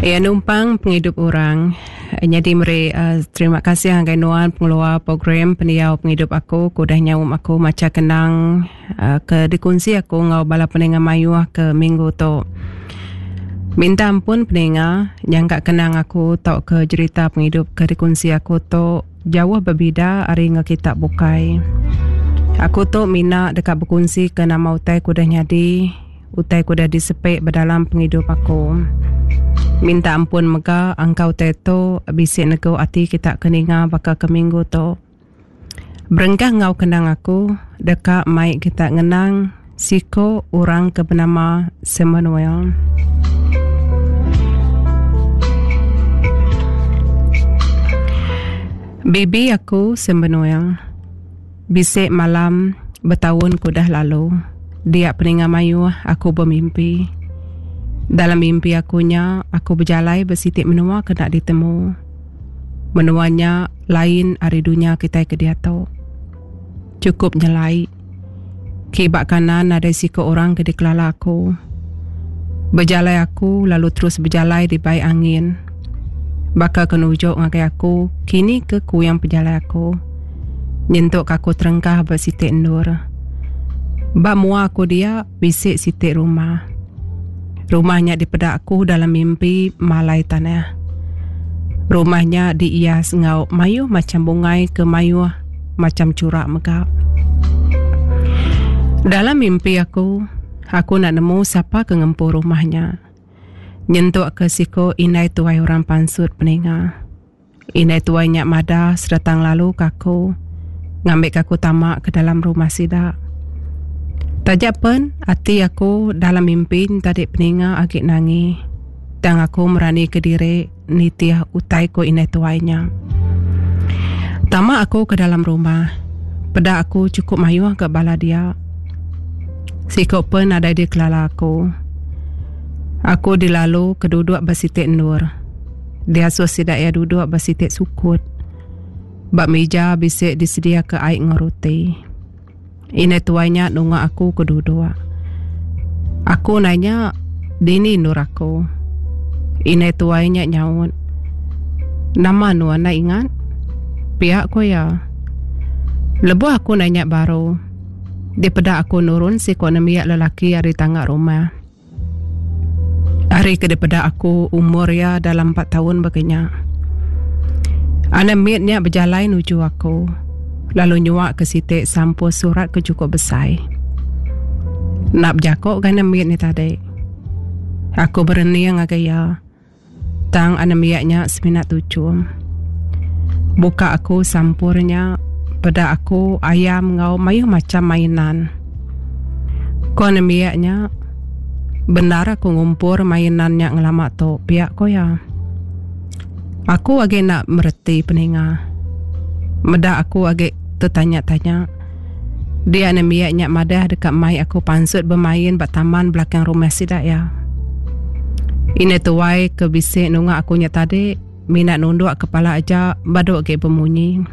Ya numpang penghidup orang. Jadi terima kasih angkai nuan pengeluar program peniau penghidup aku. Kudah nyawum aku macam kenang ke dikunci aku ngau bala pendengar mayu ke minggu tu. Minta ampun pendengar yang gak kenang aku tau ke cerita penghidup ke dikunci aku tu jauh berbeza hari ngak kita bukai. Aku tu mina dekat berkunci ke nama utai kudah nyadi. Utai kudah disepek berdalam penghidup aku. Minta ampun mega angkau teto bisik nego ati kita keninga bakal ke minggu tu. Berengkah ngau kenang aku dekat mai kita ngenang siko orang ke bernama Samuel. Bibi aku Samuel. Bisik malam bertahun kudah lalu. Dia peninga mayu aku bermimpi. Dalam mimpi akunya, aku berjalai bersitik menua kena ditemu. Menuanya lain hari dunia kita ke dia tu. Cukup nyelai. Kibak kanan ada siko orang ke dikelala aku. Berjalai aku lalu terus berjalai di baik angin. Bakal kenujuk ngakai aku, kini ke ku yang berjalai aku. Nyentuk aku terengkah bersitik nur. Bak mua aku dia bisik sitik rumah. Rumahnya di pedak aku dalam mimpi malai tanah. Rumahnya diias ngau mayu macam bungai ke mayu macam curak megap. Dalam mimpi aku nak nemu siapa ke ngempur rumahnya. Nyentuk ke siko inai tuai orang pansut peninga. Inai tuai nyak mada sedatang lalu kaku. Ngambil kaku tamak ke dalam rumah sidak. Tajak pun hati aku dalam mimpi tadi peninga agak nangi. Dan aku merani ke diri nitiah utai ko inai tuainya. Tamak aku ke dalam rumah. Pedak aku cukup mayu ke bala dia. Sikok pun ada di kelala aku. Aku dilalu keduduk bersitik nur. Dia susidak ya duduk bersitik sukut. Bak meja bisik disedia ke air ngoruti. Inai tuainya nunggu aku kedua-dua. Aku nanya, dini nur aku. Inai tuainya nyaut. Nama nuana ingat? Pihak ko ya. Lebuh aku nanya baru. Di pedak aku nurun si ko nemiak lelaki hari tangga rumah. Hari ke depada aku umur ya dalam 4 tahun begenya. Anak miatnya berjalan nuju aku. Lalu nyuak ke sitik sampo surat ke cukup besar. Nak berjakok kan miat ni tadi. Aku berani ngagai ya. Tang anak miatnya seminat tujuh. Buka aku sampurnya. Pada aku ayam ngau mayu macam mainan. Ko anak miatnya. Benar aku ngumpur mainannya ngelamak tu. Pihak ko ya. Aku agak nak mereti peninga. Meda aku agak tertanya-tanya. Dia nemiaknya madah dekat mai aku pansut bermain bat taman belakang rumah sidak ya. Ini tuai ke bisik nunggak akunya tadi. Minat nunduk kepala aja baduk ke bemunyi.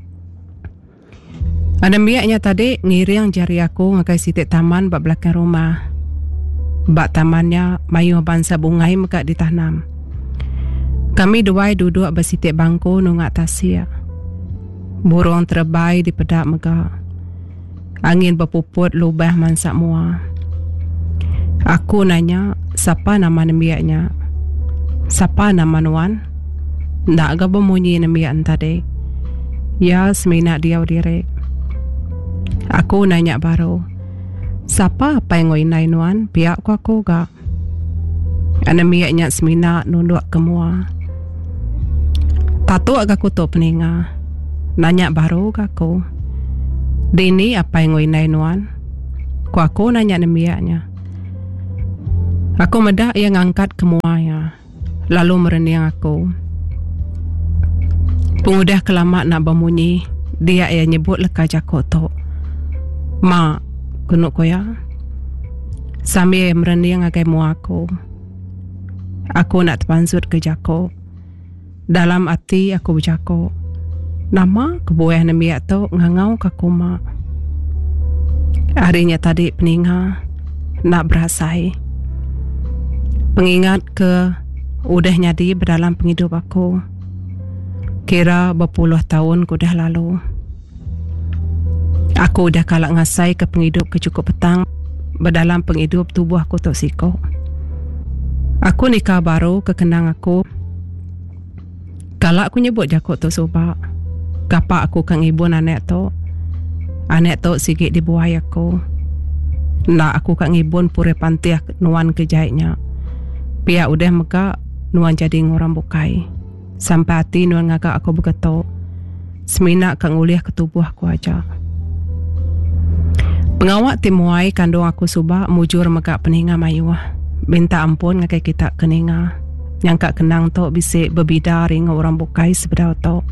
Nemiaknya tadi ngiring jari aku ngakai sitik taman bat belakang rumah. Bat tamannya mayu bangsa bungai mekak ditanam. Kami duai duduk bersitik bangku nunggak tasia. Burung terbai di pedak mega. Angin berpuput lubah mansak mua. Aku nanya, siapa nama nemiaknya? Siapa nama nuan? Ndak agak bemunyi nemiak tadi. Ya, seminat dia diri. Aku nanya baru. Siapa apa yang ngoinai nuan? Pihak aku gak? Nemiaknya seminat nunduk ke mua. Tatu agak kutuk peninga. Nanya baru aku. Dini apa yang ngoinai nuan? Aku nanya nemiaknya. Aku medak yang angkat kemuanya. Lalu mereniang aku. Pengudah kelamak nak bermunyi. Dia yang nyebut leka jakok tu. Ma, kunuk ko ya. Sambil mereniang agai mu aku. Aku nak terpansut ke jakok. Dalam hati aku berjakok. Nama kebuah nemiak tu ngangau kakuma. Harinya tadi peninga nak berasai. Pengingat ke udah nyadi berdalam penghidup aku. Kira berpuluh tahun ku dah lalu. Aku udah kalak ngasai ke penghidup ke cukup petang berdalam penghidup tubuh aku tok siko. Aku nikah baru kekenang aku. Kalak aku nyebut jakok tok subak. Kapak aku kang ibu anek tok. Anek tok sikit dibuai aku. Nak aku kang ibun pure pantiah nuan kejaitnya. Pihak udah megak nuan jadi ngorang bukai. Sampai hati nuan ngagak aku begetok. Semina kang uliah ke tubuh aku aja. Pengawak timuai kandung aku subak mujur megak peninga mayuah. Minta ampun ngakai kita keninga. Yang kak kenang tok bisik berbida ring orang bukai sebedau tok.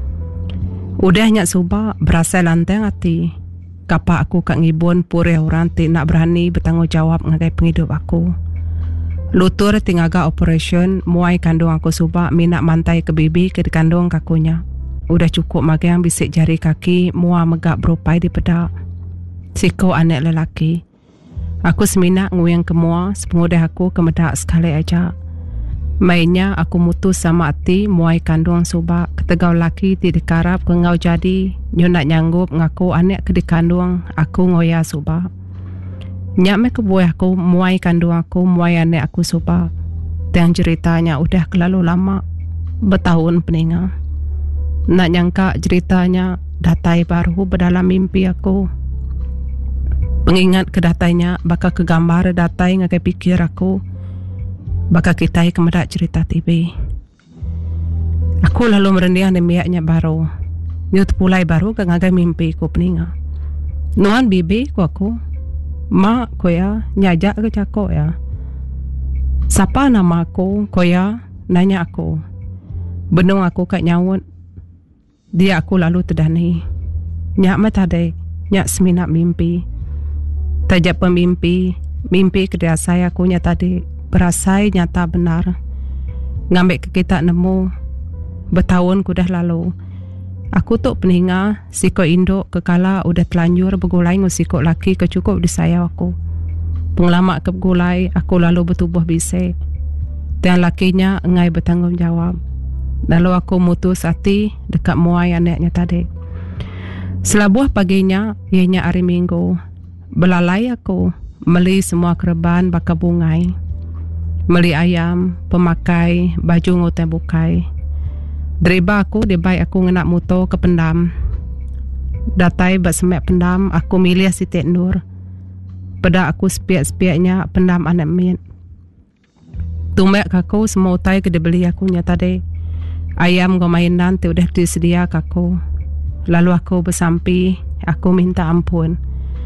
Udah nyak subak berasa lantang hati. Kapak aku kak ngibun pure orang ti nak berani bertanggungjawab ngakai penghidup aku. Lutur tingaga operation muai kandung aku subak minak mantai ke bibi ke kandung kakunya. Udah cukup magang bisik jari kaki mua megak berupai di pedak. Siko anak lelaki. Aku seminak nguyang ke mua sepengudah aku ke medak sekali aja. Mainnya aku mutus sama hati muai kandung subak ketegau laki ti dikarap ke ngau jadi nyunak nyanggup ngaku anak ke dikandung aku ngoya subak. Nyak me kebuah aku muai kandung aku muai anak aku subak. Dan ceritanya udah kelalu lama bertahun peninga. Nak nyangka ceritanya datai baru berdalam mimpi aku. Pengingat ke datanya bakal ke gambar datai ngakai pikir aku. Bakal kita kemedak cerita TV. Aku lalu merendiang di miaknya baru. Nyut pulai baru ke ngagai mimpi ku peninga. Nuan bibi ku aku. Mak ko ya nyajak ke cako ya. Siapa nama aku ko ya nanya aku. Benung aku kak nyawut. Dia aku lalu terdani. Nyak metade nyak seminak mimpi. Tajak pemimpi mimpi kedua saya aku nyata tadi berasai nyata benar. Ngambil ke kita nemu bertahun ku dah lalu. Aku tok peninga siko induk kekala udah telanjur bergulai ngusiko laki kecukup di saya aku. Pengalamak ke bergulai aku lalu bertubuh bisik. Dan lakinya engai bertanggungjawab. Lalu aku mutus hati dekat muai anaknya tadi. Selabuh paginya ianya hari Minggu. Belalai aku meli semua kereban bakal bungai. Meli ayam, pemakai, baju ngotai bukai. Deriba aku dibaik aku ngenak motor ke pendam. Datai bersemek pendam aku milih Siti Nur. Pada aku sepiak-sepiaknya pendam anak min. Tumek aku semua utai ke dibeli aku nyata deh. Ayam go mainan tu udah disedia aku. Lalu aku bersampi, aku minta ampun.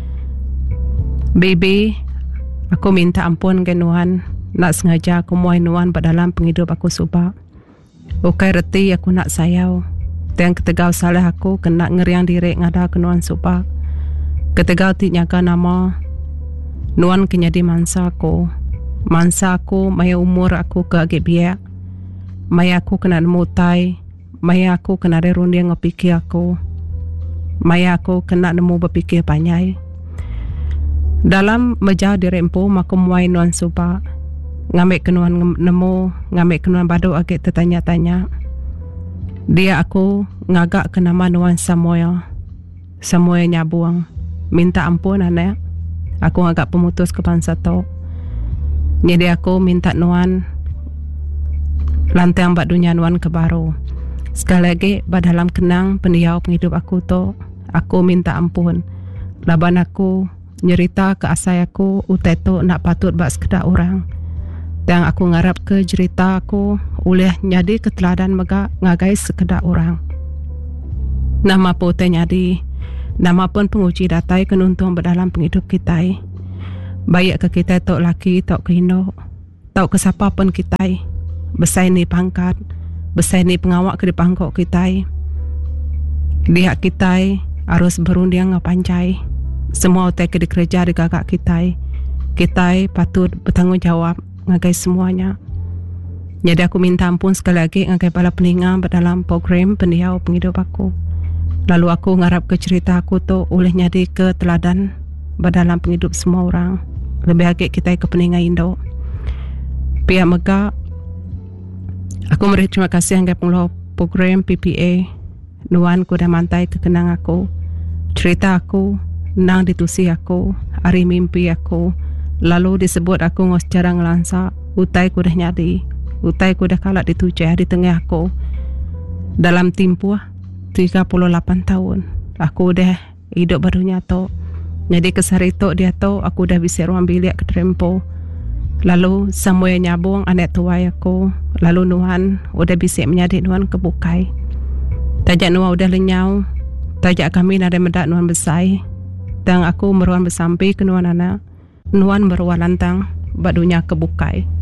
Baby, aku minta ampun ke Nuan. Nak sengaja aku muai Nuan berdalam penghidup aku subak. Ukai reti aku nak sayau. Dan ketegau salah aku kena ngeriang diri ngada ke Nuan subak. Ketegau ti nyaga nama Nuan kenyadi mansa aku. Mansa aku maya umur aku ke agak biak. Maya aku kena nemutai. Maya aku kena rerundi ngepikir aku. Maya aku kena nemu berpikir panyai. Dalam meja diri empu maku muai Nuan subak. Ngambil kenuan nemu, ngambil kenuan badu agak tertanya-tanya. Dia aku ngagak ke nama Nuan Samuel. Samuel nyabuang. Minta ampun anak. Aku ngagak pemutus ke bangsa tok. Jadi aku minta Nuan lantang bak dunia Nuan ke baru. Sekali lagi dalam kenang pendiau penghidup aku tok. Aku minta ampun. Laban aku nyerita ke asai aku utai tok nak patut bak sekedar orang. Dan aku ngarap ke cerita aku oleh nyadi keteladan megak ngagai sekedar orang. Nama pote nyadi, nama pun penguji datai kenuntung berdalam penghidup kita. Baik ke kita tok laki tok ke indok, tok ke siapa pun kita. Besai ni pangkat, besai ni pengawak ke di pangkok kita. Lihat kita harus berundiang ngapancai. Semua utai ke di kerja di gagak kita. Kita patut bertanggungjawab ngagai semuanya. Jadi aku minta ampun sekali lagi ngagai para peninga dalam program pendiau penghidup aku. Lalu aku ngarap ke cerita aku tu oleh nyadi ke teladan dalam penghidup semua orang. Lebih agak kita ke peninga Indo. Pihak megak Aku beri terima kasih anggai pengelola program PPA. Nuan ku dah mantai kekenang aku. Cerita aku, nang ditusi aku, hari mimpi aku. Lalu disebut aku ngos cara ngelansa. Utai ku dah nyadi. Utai ku dah kalak ditujah di tengah aku. Dalam tempoh 38 tahun. Aku dah hidup baru nyato. Jadi kesarito dia tahu aku dah bisa ruang bilik ke Trempo. Lalu semua nyabung anak tuai aku. Lalu Nuhan udah bisa menyadik Nuhan ke Bukai. Tajak Nuhan udah lenyau. Tajak kami nada mendak Nuhan besai. Dan aku meruan bersampai ke Nuhan anak. Nuhan meruan lantang badunya ke Bukai.